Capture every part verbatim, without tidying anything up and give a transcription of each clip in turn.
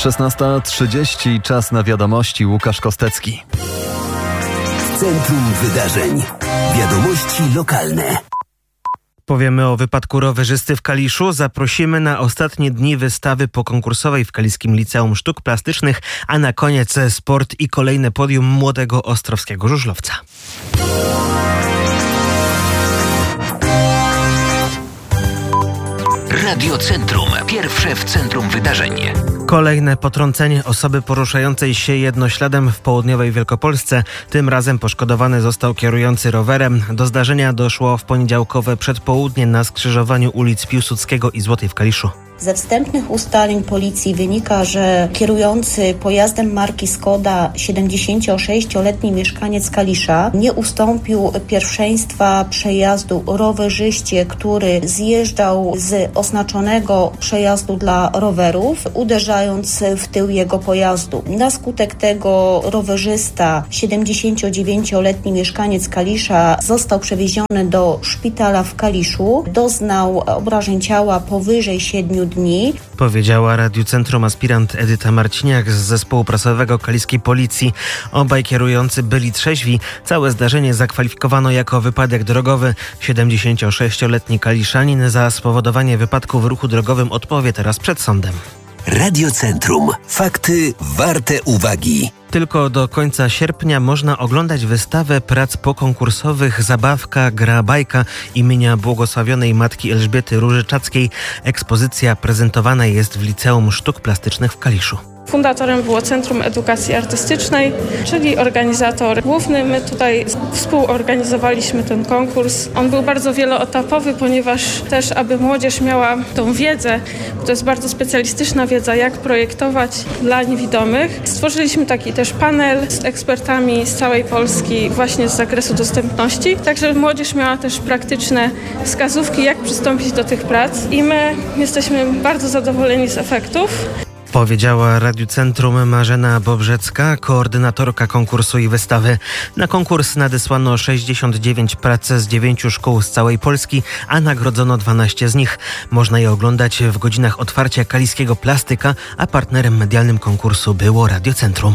szesnasta trzydzieści, czas na wiadomości. Łukasz Kostecki. W centrum wydarzeń. Wiadomości lokalne. Powiemy o wypadku rowerzysty w Kaliszu. Zaprosimy na ostatnie dni wystawy pokonkursowej w Kaliskim Liceum Sztuk Plastycznych, a na koniec sport i kolejne podium młodego ostrowskiego żużlowca. Radio Centrum. Pierwsze w centrum wydarzeń. Kolejne potrącenie osoby poruszającej się jednośladem w południowej Wielkopolsce. Tym razem poszkodowany został kierujący rowerem. Do zdarzenia doszło w poniedziałkowe przedpołudnie na skrzyżowaniu ulic Piłsudskiego i Złotej w Kaliszu. Ze wstępnych ustaleń policji wynika, że kierujący pojazdem marki Skoda, siedemdziesięciosześcioletni mieszkaniec Kalisza, nie ustąpił pierwszeństwa przejazdu rowerzyście, który zjeżdżał z oznaczonego przejazdu dla rowerów, uderzając w tył jego pojazdu. Na skutek tego rowerzysta, siedemdziesięciodziewięcioletni mieszkaniec Kalisza, został przewieziony do szpitala w Kaliszu. Doznał obrażeń ciała powyżej siedmiu dni. Powiedziała Radiu Centrum aspirant Edyta Marciniak z zespołu prasowego kaliskiej policji. Obaj kierujący byli trzeźwi. Całe zdarzenie zakwalifikowano jako wypadek drogowy. siedemdziesięciosześcioletni kaliszanin za spowodowanie wypadku w ruchu drogowym odpowie teraz przed sądem. Radio Centrum. Fakty warte uwagi. Tylko do końca sierpnia można oglądać wystawę prac pokonkursowych Zabawka, gra, bajka imienia błogosławionej Matki Elżbiety Różyczackiej. Ekspozycja prezentowana jest w Liceum Sztuk Plastycznych w Kaliszu. Fundatorem było Centrum Edukacji Artystycznej, czyli organizator główny. My tutaj współorganizowaliśmy ten konkurs. On był bardzo wieloetapowy, ponieważ też, aby młodzież miała tą wiedzę, to jest bardzo specjalistyczna wiedza, jak projektować dla niewidomych. Stworzyliśmy taki też panel z ekspertami z całej Polski właśnie z zakresu dostępności, tak żeby młodzież miała też praktyczne wskazówki, jak przystąpić do tych prac. I my jesteśmy bardzo zadowoleni z efektów. Powiedziała Radiu Centrum Marzena Bobrzecka, koordynatorka konkursu i wystawy. Na konkurs nadesłano sześćdziesiąt dziewięć prac z dziewięciu szkół z całej Polski, a nagrodzono dwanaście z nich. Można je oglądać w godzinach otwarcia Kaliskiego Plastyka, a partnerem medialnym konkursu było Radio Centrum.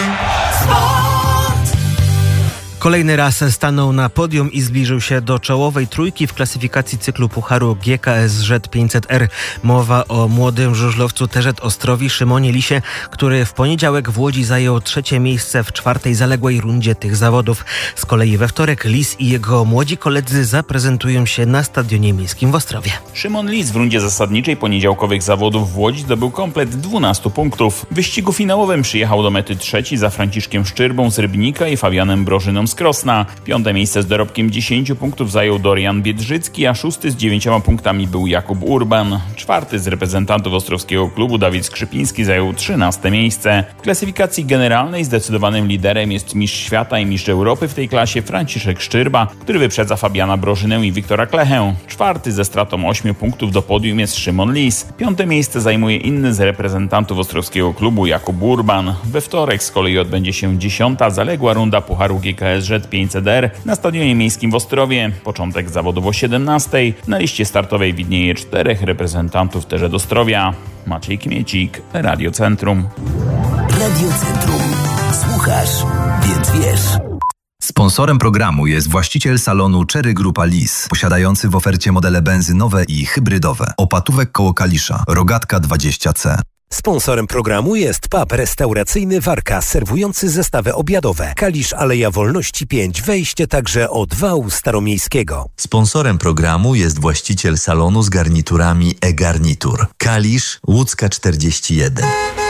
Kolejny raz stanął na podium i zbliżył się do czołowej trójki w klasyfikacji cyklu Pucharu G K S Z pięćset R. Mowa o młodym żużlowcu T Z Ostrowi Szymonie Lisie, który w poniedziałek w Łodzi zajął trzecie miejsce w czwartej zaległej rundzie tych zawodów. Z kolei we wtorek Lis i jego młodzi koledzy zaprezentują się na Stadionie Miejskim w Ostrowie. Szymon Lis w rundzie zasadniczej poniedziałkowych zawodów w Łodzi zdobył komplet dwunastu punktów. W wyścigu finałowym przyjechał do mety trzeci za Franciszkiem Szczyrbą z Rybnika i Fabianem Brożyną z Krosna. Piąte miejsce z dorobkiem dziesięciu punktów zajął Dorian Biedrzycki, a szósty z dziewięcioma punktami był Jakub Urban. Czwarty z reprezentantów ostrowskiego klubu Dawid Skrzypiński zajął trzynaste miejsce. W klasyfikacji generalnej zdecydowanym liderem jest mistrz świata i mistrz Europy w tej klasie Franciszek Szczyrba, który wyprzedza Fabiana Brożynę i Wiktora Klechę. Czwarty ze stratą ośmiu punktów do podium jest Szymon Lis. Piąte miejsce zajmuje inny z reprezentantów ostrowskiego klubu Jakub Urban. We wtorek z kolei odbędzie się dziesiąta zaległa runda Pucharu G K S Z pięćset R na Stadionie Miejskim w Ostrowie. Początek zawodów o siedemnastej. Na liście startowej widnieje czterech reprezentantów T Z Ostrowia. Maciej Kmiecik, Radio Centrum. Radio Centrum. Słuchasz, więc wiesz. Sponsorem programu jest właściciel salonu Cherry Grupa Lis, posiadający w ofercie modele benzynowe i hybrydowe. Opatówek koło Kalisza, Rogatka dwadzieścia C. Sponsorem programu jest pub restauracyjny Warka, serwujący zestawy obiadowe. Kalisz, Aleja Wolności pięć, wejście także od wału staromiejskiego. Sponsorem programu jest właściciel salonu z garniturami e-garnitur. Kalisz, Łódzka czterdzieści jeden.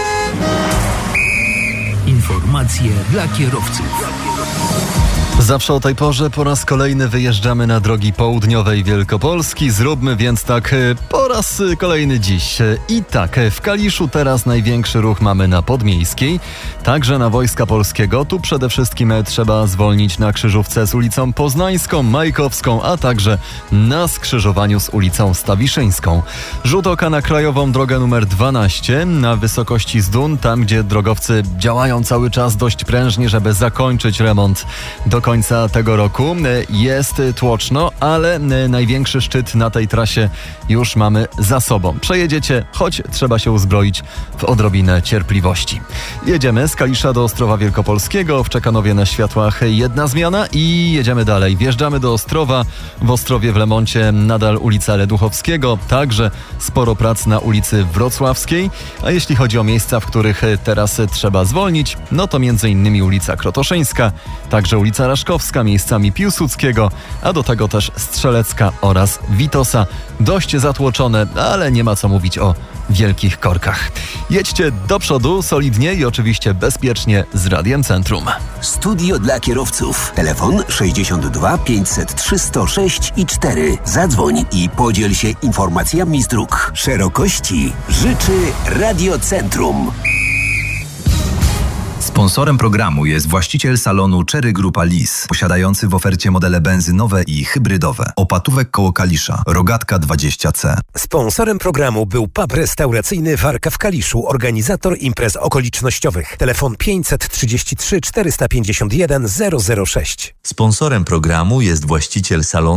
Informacje dla kierowców. Zawsze o tej porze po raz kolejny wyjeżdżamy na drogi południowej Wielkopolski. Zróbmy więc tak po raz kolejny dziś. I tak, w Kaliszu teraz największy ruch mamy na Podmiejskiej, także na Wojska Polskiego. Tu przede wszystkim trzeba zwolnić na krzyżówce z ulicą Poznańską, Majkowską, a także na skrzyżowaniu z ulicą Stawiszyńską. Rzut oka na krajową drogę numer dwanaście na wysokości Zdun, tam gdzie drogowcy działają cały czas dość prężnie, żeby zakończyć remont. Do końca tego roku. Jest tłoczno, ale największy szczyt na tej trasie już mamy za sobą. Przejedziecie, choć trzeba się uzbroić w odrobinę cierpliwości. Jedziemy z Kalisza do Ostrowa Wielkopolskiego. W Czekanowie na światłach jedna zmiana i jedziemy dalej. Wjeżdżamy do Ostrowa. W Ostrowie w Lemoncie nadal ulica Leduchowskiego. Także sporo prac na ulicy Wrocławskiej. A jeśli chodzi o miejsca, w których teraz trzeba zwolnić, no to między innymi ulica Krotoszyńska, także ulica Raszkowska, miejscami Piłsudskiego, a do tego też Strzelecka oraz Witosa. Dość zatłoczone, ale nie ma co mówić o wielkich korkach. Jedźcie do przodu, solidnie i oczywiście bezpiecznie z Radiem Centrum. Studio dla kierowców. Telefon sześćdziesiąt dwa pięćset trzy sto sześć i cztery. Zadzwoń i podziel się informacjami z dróg. Szerokości życzy Radio Centrum. Sponsorem programu jest właściciel salonu Cherry Grupa Lis, posiadający w ofercie modele benzynowe i hybrydowe. Opatówek koło Kalisza, Rogatka dwadzieścia C. Sponsorem programu był pub restauracyjny Warka w Kaliszu, organizator imprez okolicznościowych. Telefon pięćset trzydzieści trzy czterysta pięćdziesiąt jeden zero zero sześć. Sponsorem programu jest właściciel salonu